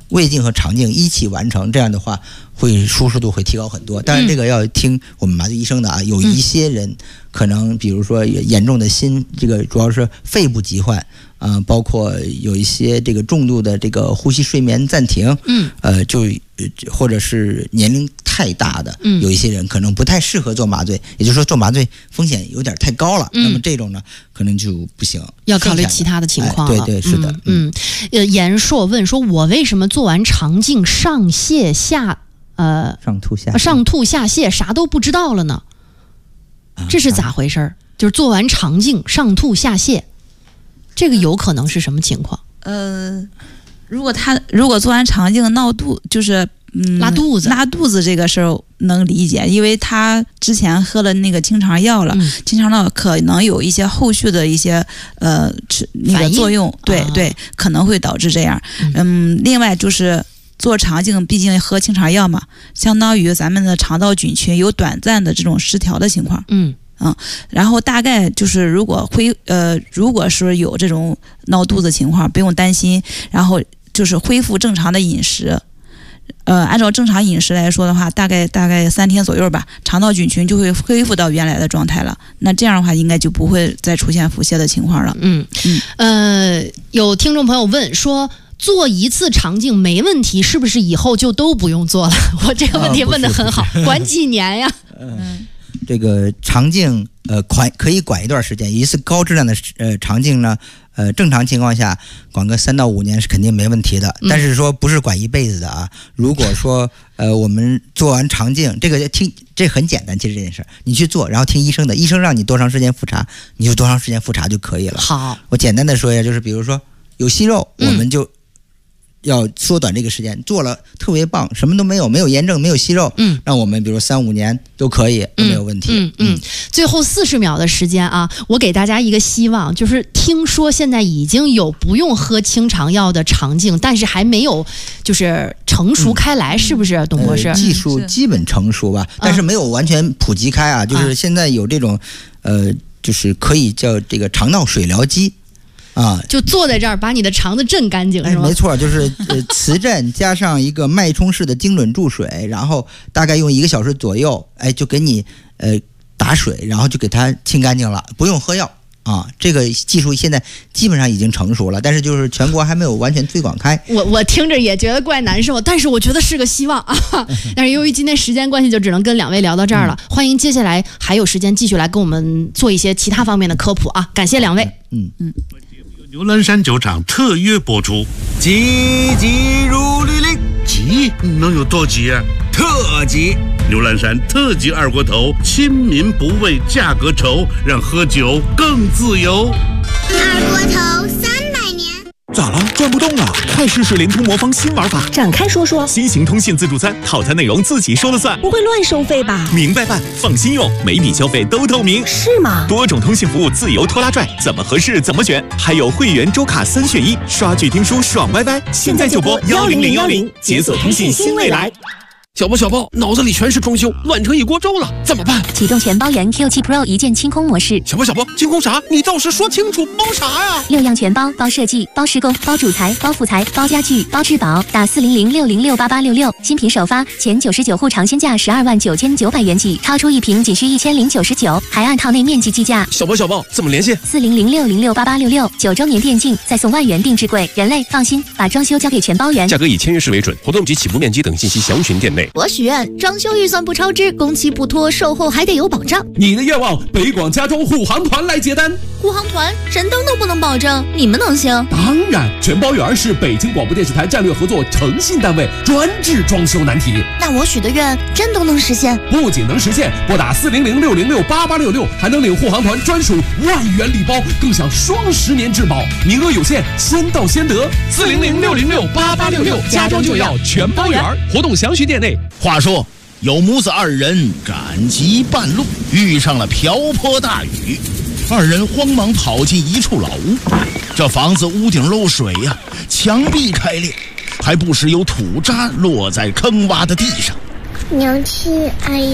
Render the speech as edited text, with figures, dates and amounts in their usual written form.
胃镜和肠镜一起完成，这样的话会舒适度会提高很多。当然这个要听我们麻醉医生的啊，有一些人可能比如说严重的这个主要是肺部疾患包括有一些这个重度的这个呼吸睡眠暂停，或者是年龄太大的，有一些人可能不太适合做麻醉，也就是说做麻醉风险有点太高了，那么这种呢可能就不行， 要考虑其他的情况了。 对，是的。 严硕问说，我为什么做完肠镜上泻上吐下泻啥都不知道了呢？这是咋回事？就是做完肠镜上吐下泻，这个有可能是什么情况？ 如果做完肠镜闹肚，就是拉肚子这个事儿能理解，因为他之前喝了那个清肠药了，清肠药可能有一些后续的一些那个作用，对，可能会导致这样。另外就是做肠镜，毕竟喝清肠药嘛，相当于咱们的肠道菌群有短暂的这种失调的情况。然后大概就是如果是有这种闹肚子情况，不用担心，然后就是恢复正常的饮食。按照正常饮食来说的话，大概3天左右吧，肠道菌群就会恢复到原来的状态了。那这样的话，应该就不会再出现腹泻的情况了。 有听众朋友问说，做一次肠镜没问题，是不是以后就都不用做了？我这个问题问得很好，管几年呀？ 这个肠镜可以管一段时间，一次高质量的肠镜呢，正常情况下管个3到5年是肯定没问题的，但是说不是管一辈子的啊。如果说我们做完肠镜，这很简单，其实这件事你去做，然后听医生的，医生让你多长时间复查，你就多长时间复查就可以了。 好， 我简单的说一下，就是比如说有息肉，我们就要缩短这个时间，做了特别棒，什么都没有，没有炎症，没有息肉，让我们比如3-5年都可以，都没有问题。 最后40秒的时间啊，我给大家一个希望，就是听说现在已经有不用喝清肠药的肠镜，但是还没有就是成熟开来，是不是，董博士？ 技术基本成熟吧，但是没有完全普及开啊。就是现在有这种就是可以叫这个肠道水疗机。 就坐在这儿把你的肠子震干净，是吗？ 没错，就是磁振加上一个脉冲式的精准注水，然后大概用1个小时左右，就给你打水，然后就给它清干净了，不用喝药啊。这个技术现在基本上已经成熟了，但是就是全国还没有完全推广开。 我听着也觉得怪难受，但是我觉得是个希望啊。但是由于今天时间关系，就只能跟2位聊到这儿了。欢迎接下来还有时间继续来跟我们做一些其他方面的科普啊！感谢2位。 牛栏山酒厂特约播出， 急急如律令， 急能有多急啊？ 特急！ 牛栏山特级二锅头，亲民不畏价格愁，让喝酒更自由。 二锅头300年。 咋了？转不动了？快试试联通魔方新玩法， 展开说说。 新型通信自助餐，套餐内容自己说了算， 不会乱收费吧？ 明白办，放心用，每笔消费都透明。 是吗？ 多种通信服务自由拖拉拽，怎么合适怎么选，还有会员周卡3选1，刷剧听书爽歪歪。现在就拨10010，解锁通信新未来。 小包，脑子里全是装修，乱成一锅粥了，怎么办？ 启动全包圆 Q7 Pro 一键清空模式。 小包，清空啥？你倒是说清楚，包啥呀 ？6样全包，包设计，包施工，包主材，包副材，包家具，包质保。打40060688866，新品首发，前99户尝鲜价129900元起，超出1瓶仅需1099，还按套内面积计价。 小包，怎么联系 ？40060688866，9周年电竞，再送万元定制柜。人类放心，把装修交给全包圆。 价格以签约式为准，活动及起步面积等信息详询店内。 我许愿，装修预算不超支，工期不拖，售后还得有保障。 你的愿望，北广家装护航团来接单。 护航团神灯都不能保证，你们能行？ 当然，全包圆是北京广播电视台战略合作诚信单位，专治装修难题。 那我许的愿真都能实现？ 不仅能实现，拨打40060688866，还能领护航团专属万元礼包，更享双10年质保，名额有限，先到先得。40060688866，家装就要全包圆。活动详询店内。 话说，有母子2人赶集半路，遇上了瓢泼大雨，2人慌忙跑进一处老屋。这房子屋顶漏水呀，墙壁开裂，还不时有土渣落在坑洼的地上。 娘亲，哎呀。